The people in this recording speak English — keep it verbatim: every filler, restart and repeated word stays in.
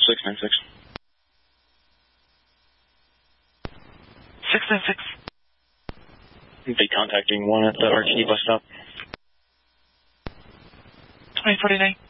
six nine six. six nine six. They contacting one at the R T D bus stop. twenty forty-nine.